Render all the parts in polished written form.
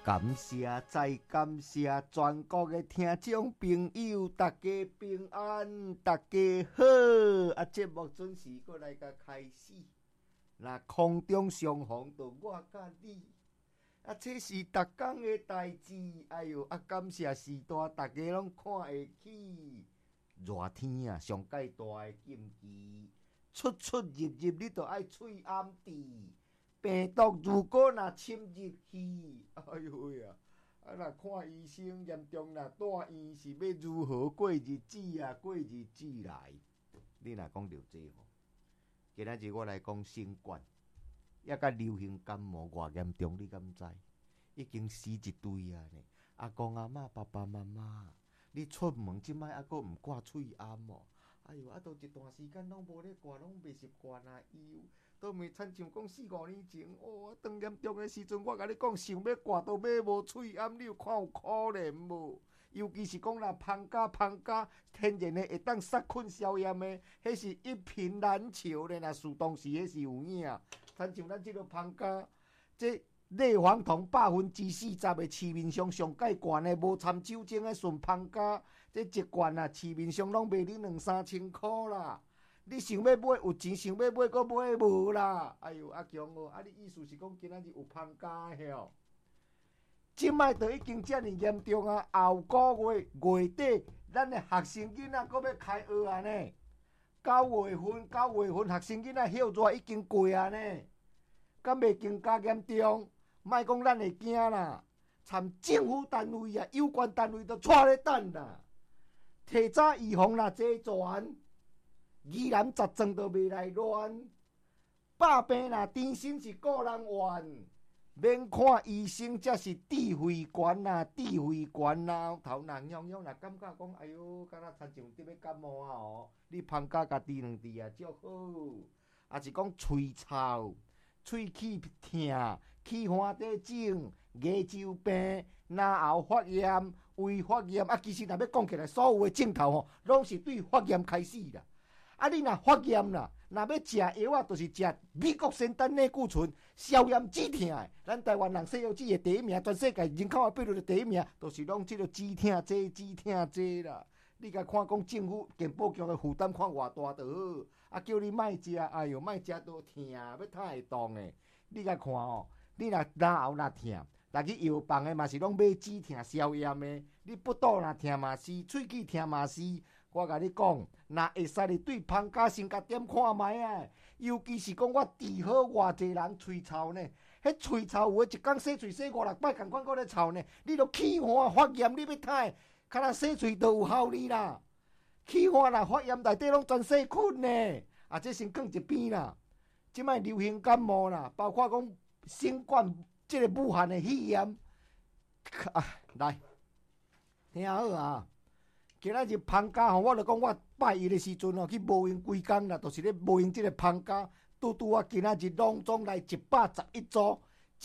感谢再感谢全国的听众朋友，大家平安，大家好。节目准时过来甲开始。那空中相逢，就我甲你。这是逐工的代志。哎呦，感谢时代，大家拢看会起。热天啊，上界大的禁忌，出出入入，你都爱喙暗滴。病毒如果若侵入去，哎呦喂啊！若看医生严重，若住院是要如何过日子啊？过日子来，你若讲到这吼，今仔日我来讲新冠，也甲流行感冒偌严重，你敢知？已經死一堆啊呢！阿公阿嬷、爸爸媽媽，你出門即擺還佫毋掛喙暗哦？哎呦，都一段時間攏無咧掛，攏袂習慣啊！喲，都袂親像講4-5年前，當嚴重的時陣，我甲你講，想要掛都買無喙暗，你有看有可憐無？尤其是講若芳家天然的會當殺菌消炎的，迄是一瓶難求的。若樹當時迄是有影，親像咱即個芳家，這類黃酮40%的市面上上界懸的，無摻酒精的純芳家，這一罐啊，市面上攏賣你2-3千塊啦。你想要買有錢，想要買閣買無啦。哎呦，阿強哦，你意思是講今仔日有芳家的哦？即擺都已經遮爾嚴重啊！後個月月底，咱的學生囡仔閣要開學啊呢。9月份學生囡仔休熱已經過啊呢，敢袂更加嚴重？莫講咱會驚啦，參政府單位啊、有關單位都帶咧等啦。提早預防啦，齊全，疑難雜症都袂來亂。百病啦，甜心是個人怨。免看醫生，才是智慧懸啊，智慧懸啊！頭若癢癢，若感覺講，哎呦，敢若親像得要感冒啊哦！你芳家甲滴兩滴啊，足好。也是講喙臭、喙齒痛、起花底疹、牙周病、嚨喉發炎、胃發炎。其實若要講起來，所有的症頭吼，攏是對發炎開始啦。你若發炎啦，若要食藥啊，就是食美國仙丹類固醇消炎止痛的。咱台灣人西藥劑的第一名，全世界人口的比率的第一名，都是攏即個止痛劑、止痛劑啦。你甲看講政府健保局的負擔看偌大就好，叫你莫食，哎呦，莫食都痛，要太會動的。你甲看哦，你若嚨喉若痛，來去藥房的嘛是攏買止痛消炎的。你腹肚若痛嘛是，喙齒痛嘛是。我甲你講，若會使你對芳家先甲點看覓啊！尤其是講我治好偌濟人喙臭呢，迄喙臭有誒一工洗喙洗5-6擺，共款擱咧臭呢。你著起汗發炎，你要太，敢若洗喙都有效哩啦。起汗啦發炎內底攏全細菌呢，這先放一邊啦。即擺流行感冒啦，包括講新冠即個武漢的肺炎，來聽好啊！今仔日芳家吼，我著講我拜一的時陣哦，去無閒規工啦，都是咧無閒即個芳家。拄啊，今仔日攏總來111組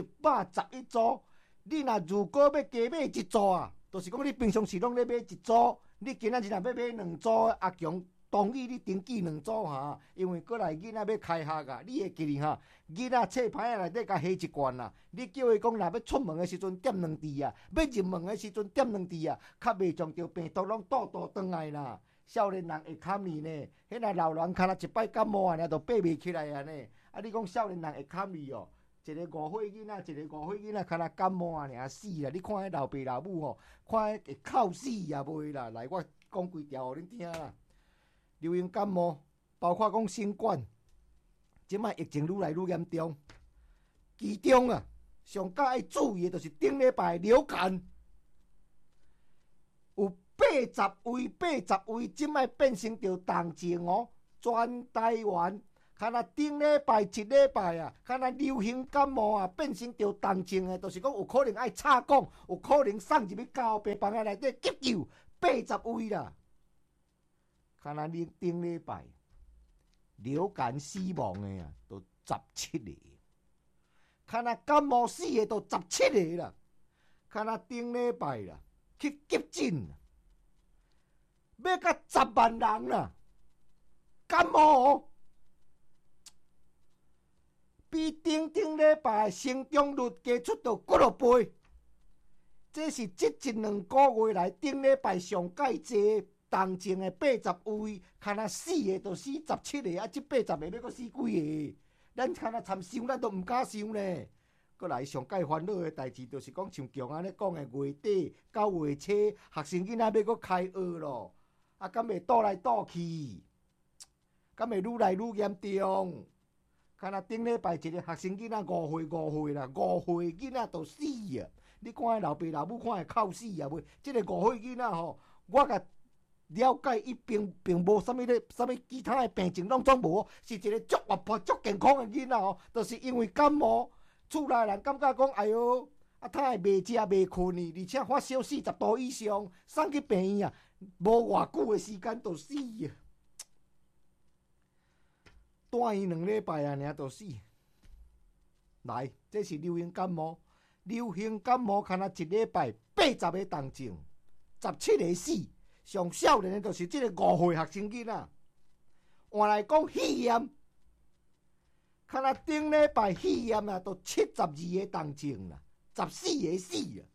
，111組。你若如果要加買一組啊，就是講你平常時攏咧買一組，你今仔日若要買2組，阿強同意你登記2組哈，因為過來囡仔要開學啊，你會記哩哈，囡仔冊牌內底甲下一罐啦，你叫伊講若要出門的時陣點2滴啊，要入門的時陣點2滴啊，較袂將着病毒攏倒轉來啦。少年人會堪哩呢，迄若老人看若一擺感冒啊，就爬袂起來啊呢。你講少年人會堪哩哦，一個5歲囡仔，看若感冒啊，死啦！你看迄老爸老母吼，看會哭死也袂啦。來，我講幾條互恁聽啦。流行感冒，包括講新冠，即擺疫情愈來愈嚴重。其中啊，上較愛注意的就是頂禮拜流感，有80位，即擺變成着重症哦。全台灣，看若頂禮拜一禮拜啊，看若流行感冒啊，變成着重症的，就是講有可能愛插管，有可能送入去交病房內底急救，80位啦。看若你頂禮拜流感死亡的啊，都17個；看若感冒死的都17個啦。看若頂禮拜啦，去急診，要到10萬人啦。感冒哦，比頂禮拜成長率加出到幾多倍？ 这是这1-2个月来顶礼拜上介济动静的80位，敢若死的就死17个，啊，这80个要阁死几个？咱敢若参想，咱都毋敢想呢。过来上介烦恼的代志，就是讲像强安尼讲的，月底到月初，学生囡仔要阁开学咯，啊，敢会倒来倒去，敢会愈来愈严重。敢若顶礼拜一个学生囡仔5岁啦，5岁囡仔就死啊！你看迄老爸老母看会哭死啊！袂，即个5岁囡仔吼，我甲了解伊并无啥物其他的病情，拢总无，是一个足活泼、足健康的囡仔吼，就是因为感冒，厝内人感觉讲，哎哟，啊，他会袂食袂困呢，而且发烧40度以上，送去病院啊，无偌久的时间就死啊！带伊2礼拜啊，尔就死。来，这是流行感冒。流行感冒，敢若1礼拜80个动静，17个死。上少年的就是这个5岁学生囡仔。换来讲肺炎，敢若顶礼拜肺炎啊，都72个动静啦，14个死啊。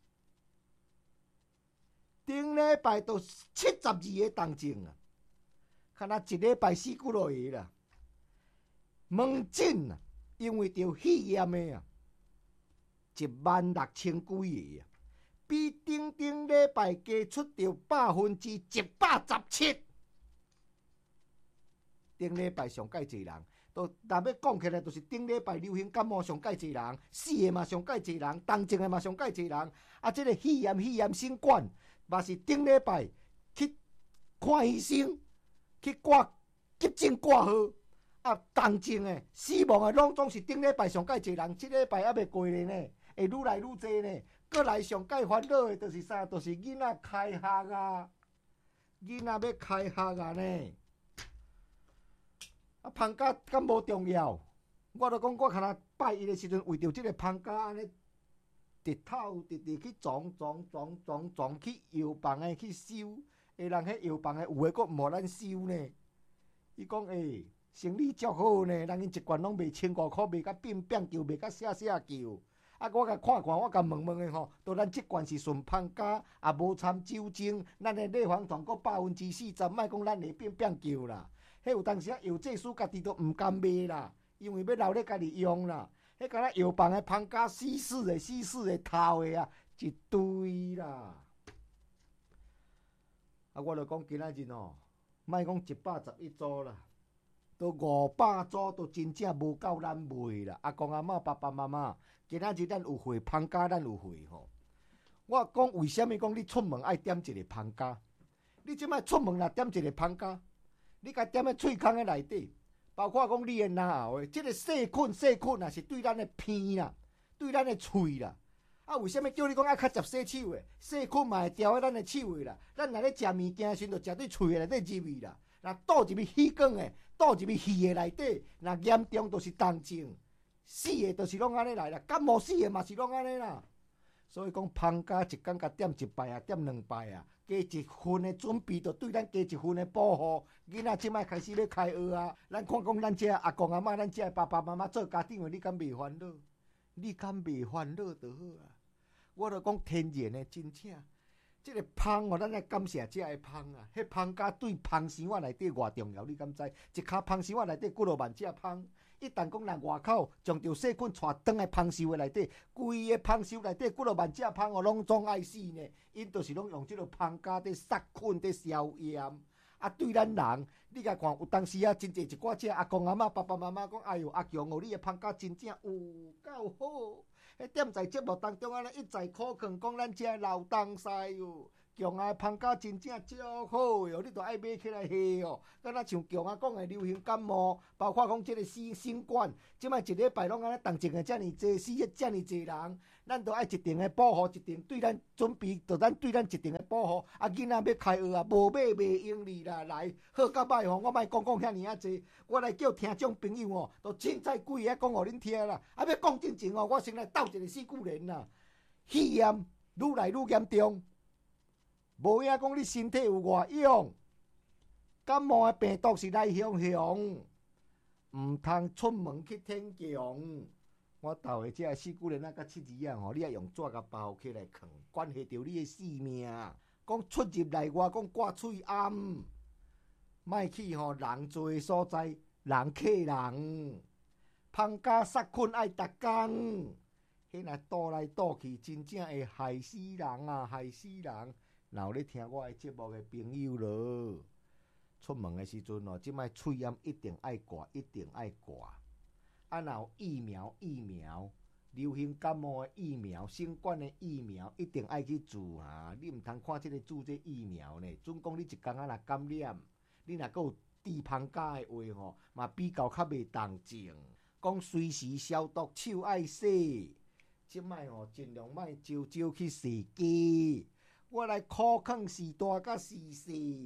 顶礼拜都72个动静啊，敢若1礼拜死几落个啦。门诊啊，因为着肺炎的啊，16000几个啊，比顶礼拜加出着117%。顶礼拜上介侪人，若要讲起来，就是顶礼拜流行感冒上介侪人，死的嘛上介侪人，重症的嘛上介侪人。啊，这个肺炎新冠，嘛是顶礼拜去看医生，去挂急诊挂号。啊，重症的、死亡的，拢总是顶礼拜上介侪人，这礼拜还袂过咧呢，会愈来愈侪呢。过来上介烦恼的，就是啥？就是囡仔开学啊，囡仔要开学啊呢。啊，芳家敢无重要？我著讲，我若拜一的时阵，为着这个芳家安尼，直透直去撞去药房的去收，下人迄药房的有诶，阁毋互咱收呢。伊讲生理足好呢，人因一罐拢卖1500块，卖甲变叫，卖甲写叫。啊，我甲看，我甲问的吼，都咱即罐是顺芳家，也无掺酒精，咱的内防糖阁40%，莫讲咱会变叫啦。迄有当时啊，药剂师家己都毋甘卖啦，因为要留咧家己用啦。迄敢若药房的芳家死死的头的啊，一堆啦。啊，我著讲今仔日吼，莫讲111组啦。都500组都真正无够咱卖啦！阿公阿嬷、爸爸妈妈，今仔日咱有会，芳家咱有会吼。我讲为虾米讲你出门爱点一个芳家？你即摆出门啦，点一个芳家，你甲点喺喙孔诶内底，包括讲你诶牙后诶，即个细菌啊，是对咱诶鼻啦，对咱诶喙啦。啊，为虾米叫你讲爱较接洗手诶？细菌嘛会掉喺咱诶手诶啦。咱若咧食物件时，就食对喙诶内底入去啦。若倒入去气管诶，倒入去肺诶内底，若严重就是重症，死诶就是拢安尼来啦。感冒死诶嘛是拢安尼啦。所以讲芳家一工甲点1摆啊，点2摆啊，加一份诶准备，就对咱加一份诶保护。囡仔即摆开始要开学啊，咱看讲咱遮阿公阿嬷，咱遮爸爸妈妈做家长诶，你敢袂烦恼？你敢袂烦恼就好啊。我著讲天然诶，真正。即个芳哦，咱来感谢遮个芳啊！迄芳家对芳生活内底偌重要，你敢知？一卡芳生活内底几落万只芳，一旦讲来外口将着细菌带倒来芳寿诶内底，规个芳寿内底几落万只芳哦，拢总爱死呢。因就是拢用即个芳家伫杀菌、伫消炎。啊，对咱人，你甲看，有当时啊，真济一寡只阿公阿嬷、爸爸妈妈讲，哎哟，阿强哦，你诶芳家真正有够好。迄踮在节目当中安尼一再苦劝，讲咱遮老东西哟，强啊芳家真正足好哟，你著爱买起来下哦。敢若像强啊讲的流行感冒，包括讲即个新冠，即摆一礼拜拢安尼动静的遮尔济，死的遮尔济人，咱著爱一定的保护，一定对咱准备，著咱对咱一定的保护。啊，囡仔要开学啊，无买袂用哩啦，来好甲歹吼，我莫讲遐尔啊济，我来叫听众朋友哦，都凊彩几个讲互恁听啦。啊，要讲真情哦，我先来斗一个死句人啦。肺炎愈来愈严重，无影讲你身体有外勇，感冒的病毒是来雄雄，毋通出门去天强。 我斗的这四句连甲七字啊吼，你爱用纸甲包起来藏，关系到你的性命。讲出入内外，讲挂喙暗，莫去人多的所在，人客人，芳家杀菌爱逐工。迄若倒来倒去，真正会害死人啊！害死人！若有咧听我的节目的朋友咯，出门的时阵哦，即摆喙炎一定爱挂，一定爱挂。啊，若有疫苗，流行感冒的疫苗、新冠的疫苗，一定爱去注啊！你毋通看即个注这疫苗呢，准讲你一工仔若感染，你若阁有治芳家的话吼，嘛比较较袂动静。讲随时消毒手爱洗。即摆吼，尽量莫招去洗鸡。我来苦劝时大甲时细，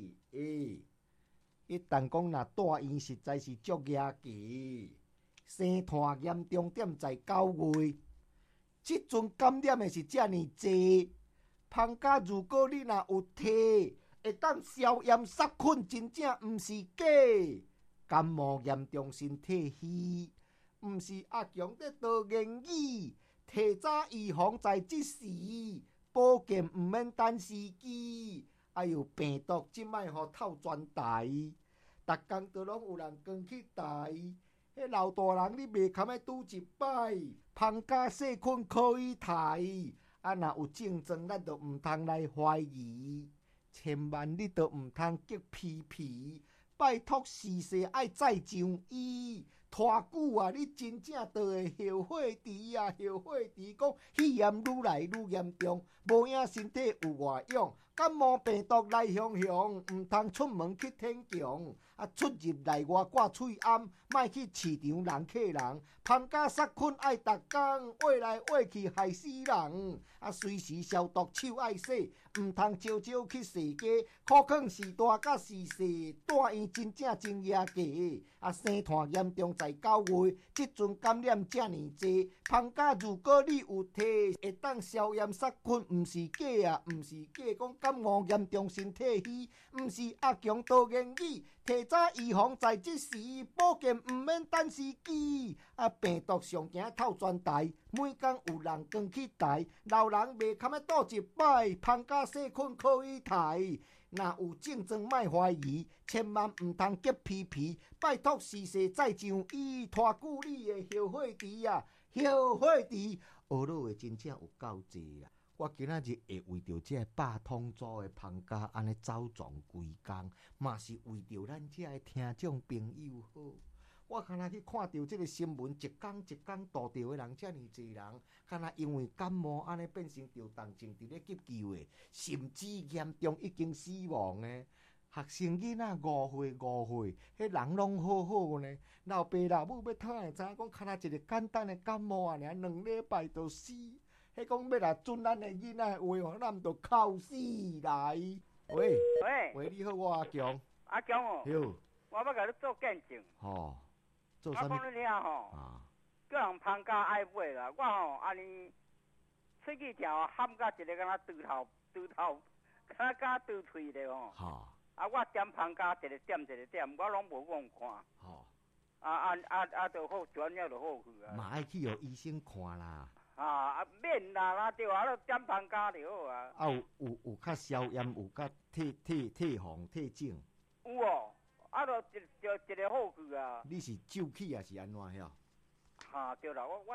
一旦讲若大院实在是足野鸡，生团严重点在9月。即阵感染的是遮尼济，芳家如果你若有体，会当消炎杀菌，真正毋是假。感冒严重身体虚，毋是阿强在多言语。提早预防在即时，保健毋免等时机。哎呦，病毒即摆互透全台，逐工都拢有人扛去台。迄老大人你袂堪要拄一摆，芳家细菌可以台。啊，若有症状，咱就毋通来怀疑，千万你都毋通激皮皮。拜托，时势爱再上医。拖久啊，你真正就会后悔迟啊！后悔迟，讲肺炎愈来愈严重，无影身体有外用，感冒病毒来雄雄，毋通出门去天强。啊，出入内外挂喙暗，莫去市场人客人，芳家杀菌爱逐工，话来话去害死人。啊，随时消毒手爱洗，毋通招去洗鸡。苦劝时大甲时细，大院真正真野鸡。啊，生团严重在9月，即阵感染遮尼济，芳家如果你有体，会当消炎杀菌，毋是假啊，毋是假。讲感冒严重身体虚，毋是阿强多言语。提早预防在即时，保健毋免等时机。啊，病毒上行透全台，每工有人扛去台，老人袂堪要倒一摆，芳家细菌可以台。若有症状，莫怀疑，千万毋通激皮皮。拜托时势再上医，拖久你会后悔迟啊！后悔迟，学老的真正有够济啊！我今仔日会为着这8通组的芳家安尼走撞规工，嘛是为着咱这的听众朋友好。我敢若去看到这个新闻，一工一工度到的人遮尔济人，敢若因为感冒安尼变成着重症伫咧急救的，甚至严重已经死亡的。学生囡仔5岁，迄人拢好好呢。老爸老母要讨会知影，讲敢若一个简单的感冒啊，尔2礼拜就死。迄讲要来准咱的囡仔的话吼，咱就哭死来。喂，你好，我阿强。 阿强哦， 哟， 我要甲你做见证。 吼，做啥物？ 我讲你听吼，叫人芳家爱买啦。我吼安尼喙齿条喊甲一个敢若猪头，敢若猪喙咧吼。 吼。 啊，我点芳家一个点，我拢无讲看。吼。就好，转了就好去啊。 嘛爱去互医生看啦。 免啦，对啊，点芳家就好啊。 有较消炎，有较退红退症。 有哦，就一个好去啊。 你是酒气还是安怎遐？ 对啦，我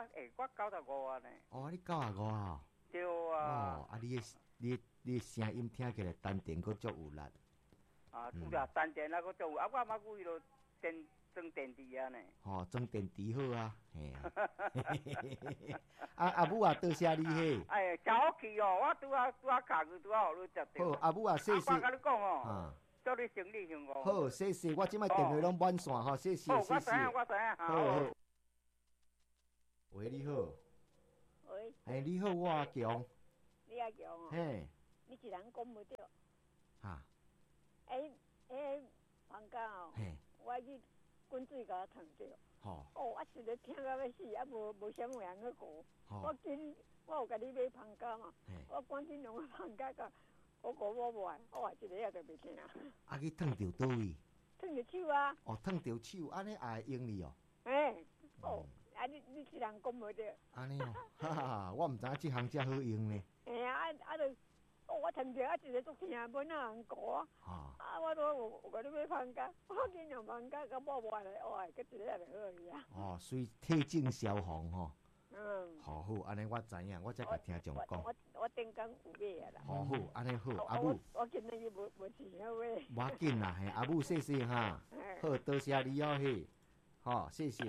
95啊呢。 哦，你95啊？ 对啊。 哦，你的声音听起来淡定，佫足有力。 拄啦，淡定啊，佫足有，我嘛为了装电池啊呢。 装电池好啊，嘿。阿母啊，多谢你嘿。 真好去哦，我拄啊卡去，拄啊互你接到。 好，阿母啊，谢谢。 我甲你讲哦，祝你生日幸福。 好，谢谢，我即摆电话拢满线吼，谢谢。 好，我知影。 好。喂，你好。 喂。 你好，我阿强。 你阿强哦。 嘿。 你一人讲袂着。芳家哦。 嘿。 我去滚水甲烫着。 吼。 我实在听到要死，无啥物人去顾。我有甲你买芳家嘛。我赶紧用芳家甲我顾我买，我话一个也都袂听。 去烫着倒位？ 烫着手啊。 烫着手，安尼也会用哩哦。 你一人讲无着。 安尼哦，哈哈，我毋知影即项遮好用呢。 嘿啊，就我听着一个足听本人歌啊，我都有甲你要放假，我今日放假，甲我话来话，佮一个也就好去啊。 哦，所以退尽消防吼。 好好，安尼我知影，我才甲听众讲。 我顶工有买啊啦。 好，安尼好，阿母。 我今日无钱好买。 无要紧啦，嘿，阿母谢谢哈。好，多谢你哦嘿。好，谢谢。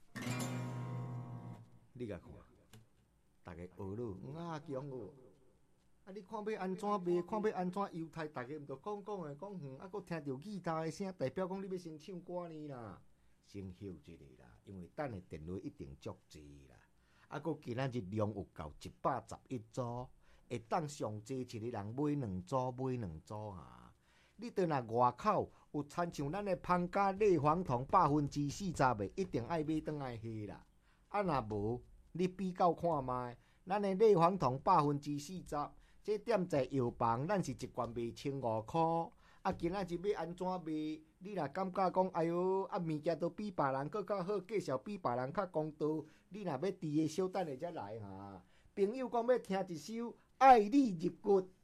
你甲看，大家学咯，啊强学。啊，你看要安怎卖，看要安怎犹太，大家毋着讲远，啊，佫听着吉他的声，代表讲你要先唱歌呢啦，先休一下啦，因为等下电话一定足济啦。啊，佫今仔日量有够111组，会当上济一个人买2组啊！你倒若外口有参像咱的芳家类黄酮40%的，一定爱买转来下啦。啊，若无，你比较看卖，咱的类黄酮40%，这点在药房，咱是一罐卖1500块。啊，今仔日要安怎卖？你若感觉讲，哎哟，啊物件都比别人搁较好，介绍比别人较公道，你若要伫个小等下才来哈。朋友讲要听一首《爱你入骨》。